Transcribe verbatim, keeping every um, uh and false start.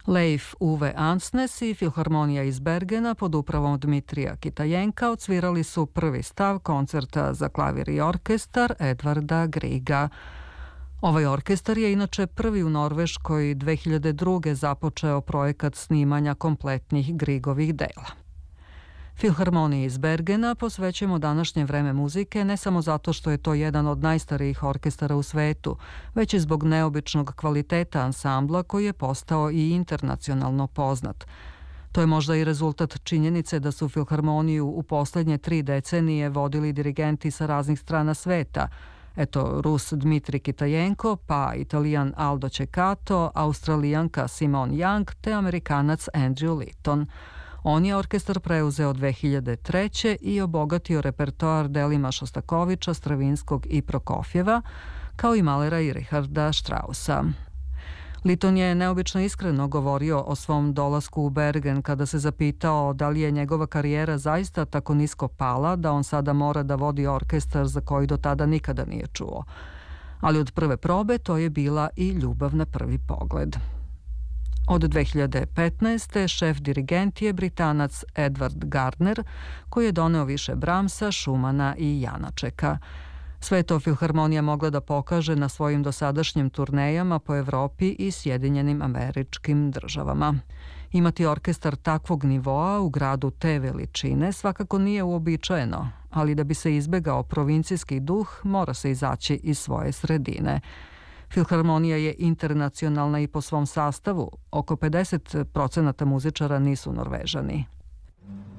Leif Uwe Ansnes i Filharmonija iz Bergena pod upravom Dmitrija Kitajenka odsvirali su prvi stav koncerta za klavir i orkestar Edvarda Griega. Ovaj orkestar je inače prvi u Norveškoj dve hiljade druge. započeo projekat snimanja kompletnih Griegovih dela. Filharmoniji iz Bergena posvećujemo današnje vreme muzike ne samo zato što je to jedan od najstarijih orkestara u svetu, već i zbog neobičnog kvaliteta ansambla koji je postao i internacionalno poznat. To je možda i rezultat činjenice da su Filharmoniju u poslednje tri decenije vodili dirigenti sa raznih strana sveta. Eto, Rus Dmitri Kitajenko, pa Italijan Aldo Ceccato, Australijanka Simone Young te Amerikanac Andrew Litton. On je orkestar preuzeo dve hiljade treće. i obogatio repertoar delima Šostakovića, Stravinskog i Prokofjeva, kao i Malera i Richarda Straussa. Litton je neobično iskreno govorio o svom dolasku u Bergen kada se zapitao da li je njegova karijera zaista tako nisko pala da on sada mora da vodi orkestar za koji do tada nikada nije čuo. Ali od prve probe to je bila i ljubav na prvi pogled. Od dve hiljade petnaeste. šef dirigent je Britanac Edward Gardner, koji je doneo više Brahmsa, Schumana i Janačeka. Sve je to Filharmonija mogla da pokaže na svojim dosadašnjim turnejama po Evropi i Sjedinjenim Američkim Državama. Imati orkestar takvog nivoa u gradu te veličine svakako nije uobičajeno, ali da bi se izbegao provincijski duh, mora se izaći iz svoje sredine. Filharmonija je internacionalna i po svom sastavu. Oko pedeset procenata muzičara nisu Norvežani.